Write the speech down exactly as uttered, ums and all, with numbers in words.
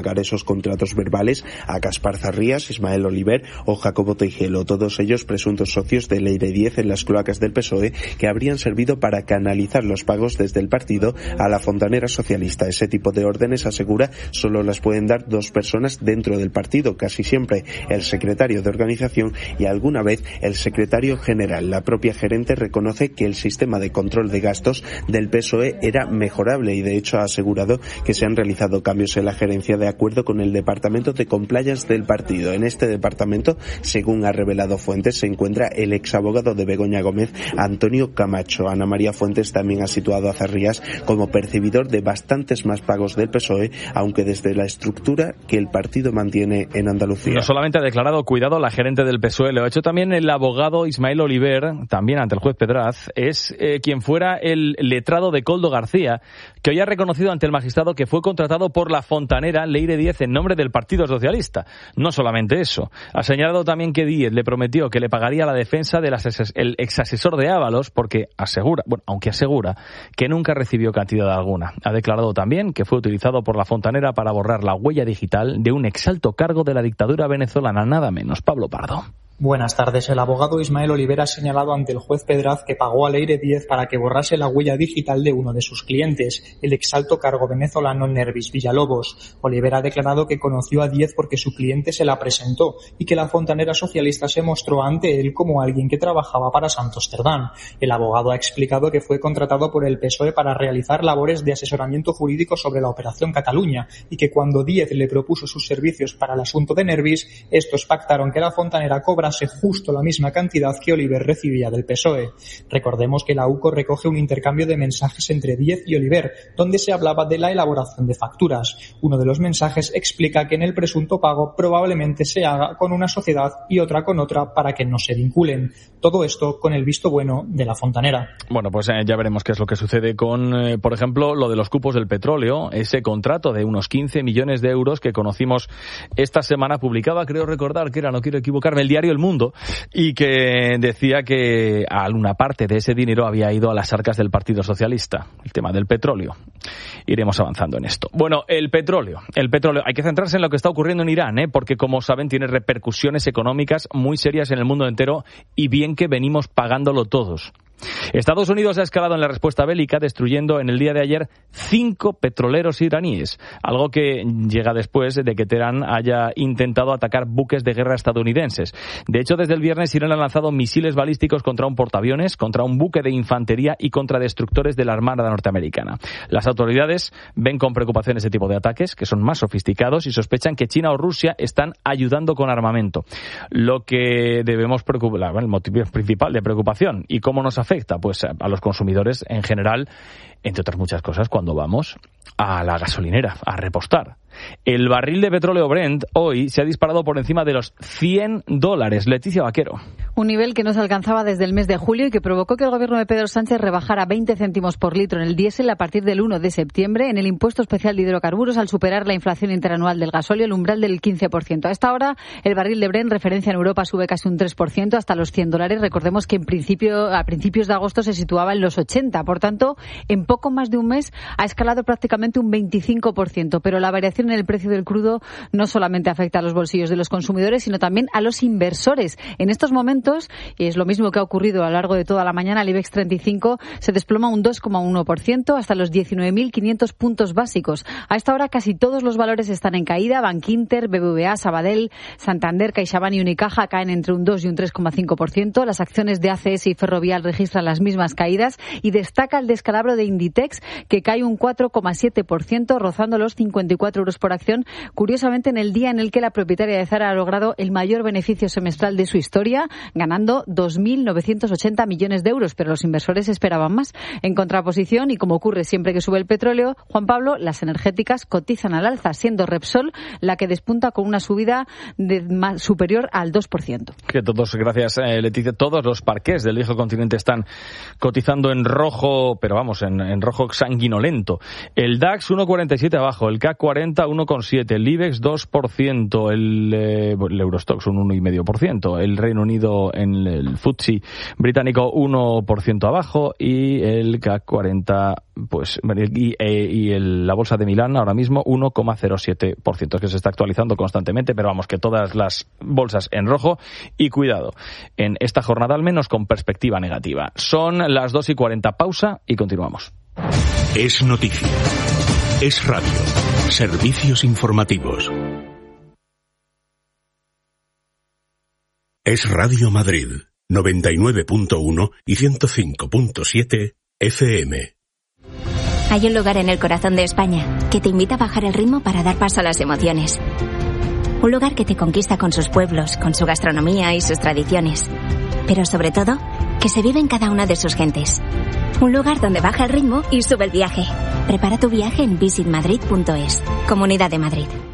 esos contratos verbales a Gaspar Zarrías, Ismael Oliver o Jacobo Teijelo, todos ellos presuntos socios de Leire diez en las cloacas del P S O E, que habrían servido para canalizar los pagos desde el partido a la fontanera socialista. Ese tipo de órdenes, asegura, solo las pueden dar dos personas dentro del partido, casi siempre el secretario de organización y alguna vez el secretario general. La propia gerente reconoce que el sistema de control de gastos del P S O E era mejorable y de hecho ha asegurado que se han realizado cambios en la gerencia de acuerdo con el departamento de compliance del partido. En este departamento, según ha revelado Fuentes, se encuentra el exabogado de Begoña Gómez, Antonio Camacho. Ana María Fuentes también ha situado a Zarrías como percibidor de bastantes más pagos del P S O E, aunque desde la estructura que el partido mantiene en Andalucía. No solamente ha declarado cuidado la gerente del P S O E, lo ha hecho también el abogado Ismael Oliver, también ante el juez Pedraz, es eh, quien fuera el letrado de Koldo García, que hoy ha reconocido ante el magistrado que fue contratado por la fontanera Leire diez en nombre del Partido Socialista. No solamente eso, ha señalado también que Díez le prometió que le pagaría la defensa del ases- el exasesor de Ábalos, porque asegura, bueno, aunque asegura que nunca recibió cantidad alguna. Ha declarado también que fue utilizado por la fontanera para borrar la huella digital de un exalto cargo de la dictadura venezolana, nada menos. Pablo Pardo. Buenas tardes. El abogado Ismael Oliver ha señalado ante el juez Pedraz que pagó a Leire diez para que borrase la huella digital de uno de sus clientes, el exalto cargo venezolano Nervis Villalobos. Oliver ha declarado que conoció a Díez porque su cliente se la presentó y que la fontanera socialista se mostró ante él como alguien que trabajaba para Santos Cerdán. El abogado ha explicado que fue contratado por el P S O E para realizar labores de asesoramiento jurídico sobre la Operación Cataluña y que cuando Díez le propuso sus servicios para el asunto de Nervis, estos pactaron que la fontanera cobrase justo la misma cantidad que Oliver recibía del P S O E. Recordemos que la U C O recoge un intercambio de mensajes entre Díez y Oliver, donde se hablaba de la elaboración de facturas. Uno de los mensajes explica que en el presunto pago probablemente se haga con una sociedad y otra con otra para que no se vinculen. Todo esto con el visto bueno de la fontanera. Bueno, pues eh, ya veremos qué es lo que sucede con, eh, por ejemplo, lo de los cupos del petróleo, ese contrato de unos quince millones de euros que conocimos esta semana, publicaba, creo recordar que era, no quiero equivocarme, el diario El Mundo, y que decía que alguna parte de ese dinero había ido a las arcas del Partido Socialista. El tema del petróleo. Iremos avanzando en esto. Bueno, el petróleo. El petróleo. Hay que centrarse en lo que está ocurriendo en Irán, ¿eh? Porque, como saben, tiene repercusiones económicas muy serias en el mundo entero y bien que venimos pagándolo todos. Estados Unidos ha escalado en la respuesta bélica, destruyendo en el día de ayer cinco petroleros iraníes, algo que llega después de que Teherán haya intentado atacar buques de guerra estadounidenses. De hecho, desde el viernes Irán ha lanzado misiles balísticos contra un portaaviones, contra un buque de infantería y contra destructores de la Armada norteamericana. Las autoridades ven con preocupación ese tipo de ataques, que son más sofisticados, y sospechan que China o Rusia están ayudando con armamento. Lo que debemos preocupar, el motivo principal de preocupación, y cómo nos afecta afecta pues a los consumidores en general, entre otras muchas cosas, cuando vamos a la gasolinera a repostar. El barril de petróleo Brent hoy se ha disparado por encima de los cien dólares. Leticia Vaquero. Un nivel que no se alcanzaba desde el mes de julio y que provocó que el gobierno de Pedro Sánchez rebajara veinte céntimos por litro en el diésel a partir del uno de septiembre en el impuesto especial de hidrocarburos al superar la inflación interanual del gasóleo, el umbral del quince por ciento. A esta hora, el barril de Brent, referencia en Europa, sube casi un tres por ciento hasta los cien dólares. Recordemos que en principio, a principios de agosto se situaba en los ochenta. Por tanto, en poco más de un mes ha escalado prácticamente un veinticinco por ciento. Pero la variación en el precio del crudo no solamente afecta a los bolsillos de los consumidores, sino también a los inversores. En estos momentos, y es lo mismo que ha ocurrido a lo largo de toda la mañana, el IBEX treinta y cinco se desploma un dos coma uno por ciento hasta los diecinueve mil quinientos puntos básicos. A esta hora casi todos los valores están en caída. Bankinter, B B V A, Sabadell, Santander, CaixaBank y Unicaja caen entre un dos y un tres coma cinco por ciento. Las acciones de A C S y Ferrovial registran las mismas caídas y destaca el descalabro de Inditex, que cae un cuatro coma siete por ciento, rozando los cincuenta y cuatro euros por acción, curiosamente en el día en el que la propietaria de Zara ha logrado el mayor beneficio semestral de su historia, ganando dos mil novecientos ochenta millones de euros, pero los inversores esperaban más. En contraposición, y como ocurre siempre que sube el petróleo, Juan Pablo, las energéticas cotizan al alza, siendo Repsol la que despunta con una subida de más, superior al dos por ciento. Que todos, gracias eh, Leticia, todos los parqués del viejo continente están cotizando en rojo, pero vamos, en, en rojo sanguinolento. El DAX uno coma cuarenta y siete abajo, el C A C cuarenta uno coma siete, el IBEX dos por ciento, el, eh, el Eurostoxx un uno coma cinco por ciento, el Reino Unido en el F T S E británico uno por ciento abajo y el C A C cuarenta pues y, eh, y el, la bolsa de Milán ahora mismo uno coma cero siete por ciento, que se está actualizando constantemente, pero vamos, que todas las bolsas en rojo y cuidado, en esta jornada al menos con perspectiva negativa. Son las dos y cuarenta, pausa y continuamos. Es noticia, es radio, servicios informativos. Es Radio Madrid, noventa y nueve punto uno y ciento cinco punto siete F M. Hay un lugar en el corazón de España que te invita a bajar el ritmo para dar paso a las emociones. Un lugar que te conquista con sus pueblos, con su gastronomía y sus tradiciones. Pero sobre todo, que se vive en cada una de sus gentes. Un lugar donde baja el ritmo y sube el viaje. Prepara tu viaje en visit madrid punto es. Comunidad de Madrid.